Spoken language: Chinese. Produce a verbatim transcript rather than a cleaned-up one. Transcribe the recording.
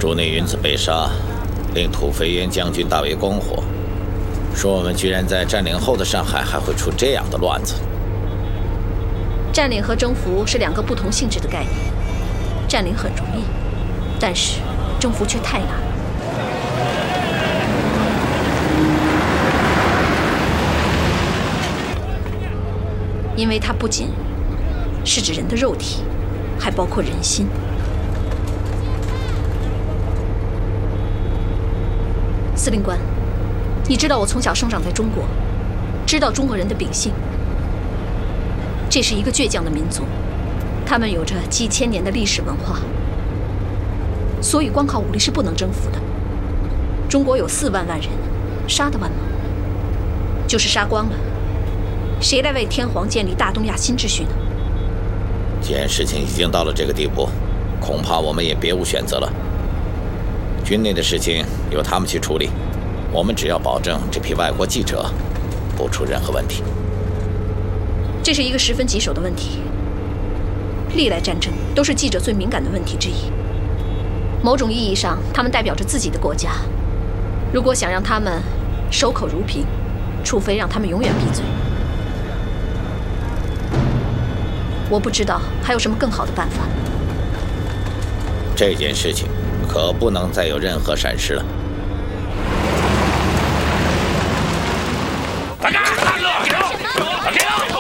主内云子被杀，令土肥原将军大为光火，说我们居然在占领后的上海还会出这样的乱子。 占领和征服是两个不同性质的概念，占领很容易，但是征服却太难。因为它不仅是指人的肉体，还包括人心。司令官，你知道我从小生长在中国，知道中国人的秉性。这是一个倔强的民族，他们有着几千年的历史文化，所以光靠武力是不能征服的。中国有四万万人，杀得完吗？就是杀光了，谁来为天皇建立大东亚新秩序呢？ 既然事情已经到了这个地步，恐怕我们也别无选择了。军内的事情由他们去处理，我们只要保证这批外国记者不出任何问题。 这是一个十分棘手的问题，历来战争都是记者最敏感的问题之一。某种意义上，他们代表着自己的国家。如果想让他们守口如瓶，除非让他们永远闭嘴。我不知道还有什么更好的办法。 这件事情可不能再有任何闪失了。 大家，大哥，大哥，